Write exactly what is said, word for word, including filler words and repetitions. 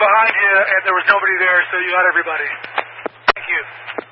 behind you, and there was nobody there, so you got everybody. Thank you.